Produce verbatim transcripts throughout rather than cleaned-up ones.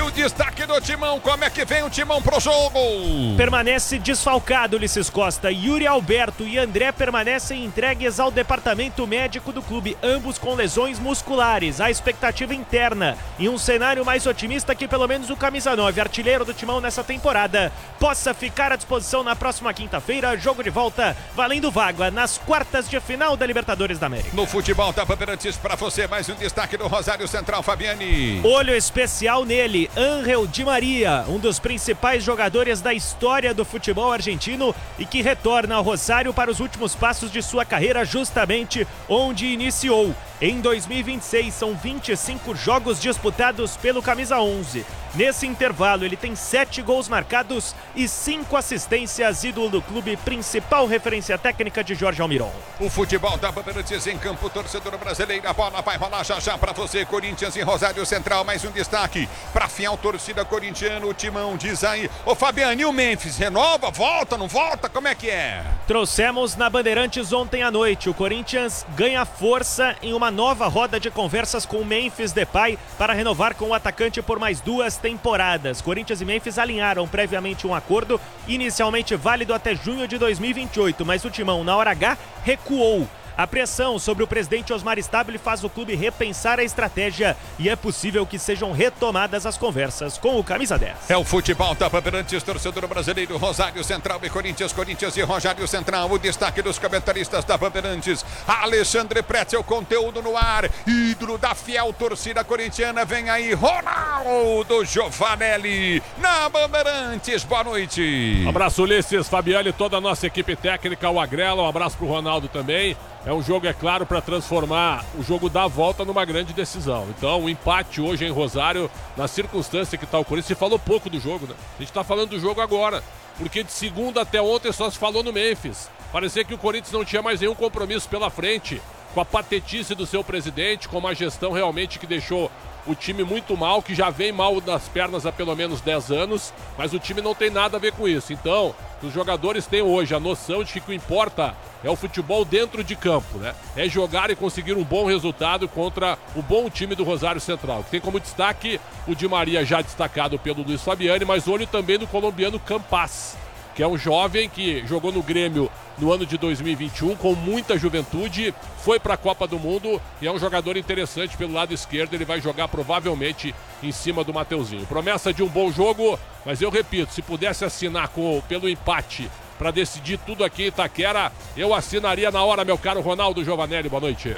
o destaque do Timão, como é que vem o Timão pro jogo? Permanece desfalcado Ulisses Costa. Yuri Alberto e André permanecem entregues ao departamento médico do clube, ambos com lesões musculares. A expectativa interna e um cenário mais otimista que pelo menos o camisa nove, artilheiro do Timão nessa temporada, possa ficar à disposição na próxima quinta-feira. Jogo de volta valendo vaga nas quartas de final da Libertadores da América. No futebol da Bandeirantes, para você mais um destaque do Rosário Central, Fabiani. Olho especial nele, Ángel Di Maria, um dos principais jogadores da história do futebol argentino e que retorna ao Rosário para os últimos passos de sua carreira, justamente onde iniciou. Em dois mil e vinte e seis, são vinte e cinco jogos disputados pelo camisa onze. Nesse intervalo, ele tem sete gols marcados e cinco assistências, ídolo do clube, principal referência técnica de Jorge Almiron. O futebol da Bandeirantes em campo, torcedor brasileiro, a bola vai rolar já já para você, Corinthians e Rosário Central, mais um destaque para a fiel torcida corintiana, o Timão diz aí, ô Fabiano, e o Memphis, renova, volta, não volta, como é que é? Trouxemos na Bandeirantes ontem à noite, o Corinthians ganha força em uma nova roda de conversas com o Memphis Depay para renovar com o atacante por mais duas temporadas. Corinthians e Memphis alinharam previamente um acordo, inicialmente válido até junho de dois mil e vinte e oito, mas o Timão, na hora H, recuou. A pressão sobre o presidente Osmar Stabile faz o clube repensar a estratégia e é possível que sejam retomadas as conversas com o camisa dez. É o futebol da Bandeirantes, torcedor brasileiro, Rosário Central e Corinthians, Corinthians e Rosário Central. O destaque dos comentaristas da Bandeirantes, Alexandre Pretzel, conteúdo no ar, ídolo da fiel torcida corintiana. Vem aí Ronaldo Giovanelli na Bandeirantes. Boa noite. Um abraço, Ulisses, Fabiano e toda a nossa equipe técnica, o Agrela. Um abraço pro Ronaldo também. É um jogo, é claro, para transformar o jogo da volta numa grande decisão. Então, o empate hoje em Rosário, na circunstância que está o Corinthians, se falou pouco do jogo, né? A gente está falando do jogo agora, porque de segunda até ontem só se falou no Memphis. Parecia que o Corinthians não tinha mais nenhum compromisso pela frente, com a patetice do seu presidente, com uma gestão realmente que deixou o time muito mal, que já vem mal das pernas há pelo menos dez anos, mas o time não tem nada a ver com isso. Então, os jogadores têm hoje a noção de que o que importa é o futebol dentro de campo, né? É jogar e conseguir um bom resultado contra o bom time do Rosário Central, que tem como destaque o Di Maria, já destacado pelo Luiz Fabiani, mas olho também no colombiano Campas, que é um jovem que jogou no Grêmio no ano de dois mil e vinte e um, com muita juventude, foi para a Copa do Mundo e é um jogador interessante pelo lado esquerdo. Ele vai jogar provavelmente em cima do Mateuzinho. Promessa de um bom jogo, mas eu repito, se pudesse assinar com, pelo empate para decidir tudo aqui em Itaquera, eu assinaria na hora, meu caro Ronaldo Giovanelli. Boa noite.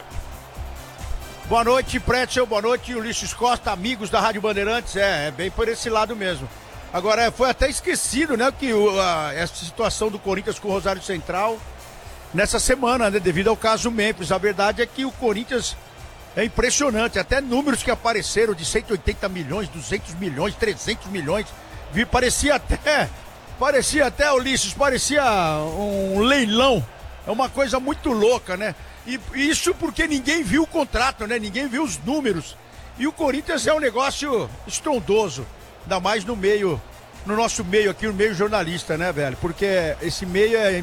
Boa noite, Pretzel, boa noite, Ulisses Costa, amigos da Rádio Bandeirantes. É, é bem por esse lado mesmo. Agora, foi até esquecido, né, que o, a, essa situação do Corinthians com o Rosário Central nessa semana, né, devido ao caso Memphis. A verdade é que o Corinthians é impressionante, até números que apareceram de cento e oitenta milhões, duzentos milhões, trezentos milhões, vi, parecia até, parecia até, Ulisses, parecia um leilão, é uma coisa muito louca, né, e isso porque ninguém viu o contrato, né, ninguém viu os números, e o Corinthians é um negócio estrondoso. Ainda mais no meio, no nosso meio aqui, no meio jornalista, né, velho? Porque esse meio é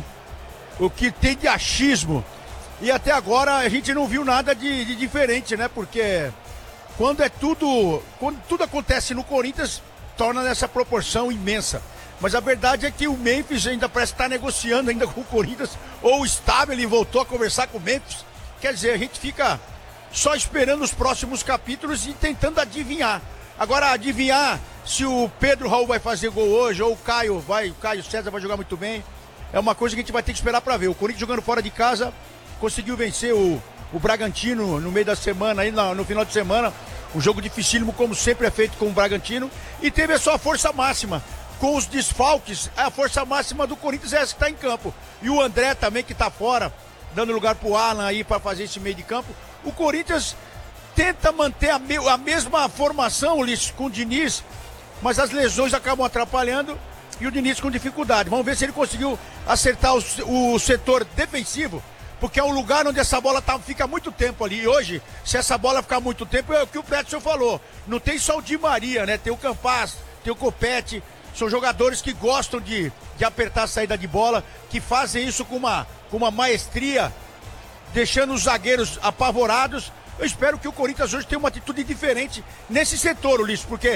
o que tem de achismo. E até agora a gente não viu nada de, de diferente, né? Porque quando é tudo, quando tudo acontece no Corinthians, torna nessa proporção imensa. Mas a verdade é que o Memphis ainda parece estar negociando ainda com o Corinthians, ou o Stabile voltou a conversar com o Memphis. Quer dizer, a gente fica só esperando os próximos capítulos e tentando adivinhar. Agora, adivinhar se o Pedro Raul vai fazer gol hoje ou o Caio vai, o Caio César vai jogar muito bem, é uma coisa que a gente vai ter que esperar para ver. O Corinthians jogando fora de casa conseguiu vencer o, o Bragantino no meio da semana, aí no, no final de semana, um jogo dificílimo como sempre é feito com o Bragantino, e teve a sua força máxima. Com os desfalques, a força máxima do Corinthians é essa que está em campo. E o André também que está fora, dando lugar pro Alan aí para fazer esse meio de campo. O Corinthians tenta manter a, me a mesma formação, Ulisses, com o Diniz, mas as lesões acabam atrapalhando e o Diniz com dificuldade. Vamos ver se ele conseguiu acertar o, o setor defensivo, porque é um lugar onde essa bola tá, fica muito tempo ali. E hoje, se essa bola ficar muito tempo, é o que o Pretzel falou. Não tem só o Di Maria, né? Tem o Campas, tem o Copete. São jogadores que gostam de, de apertar a saída de bola, que fazem isso com uma, com uma maestria, deixando os zagueiros apavorados. Eu espero que o Corinthians hoje tenha uma atitude diferente nesse setor, Ulisses, porque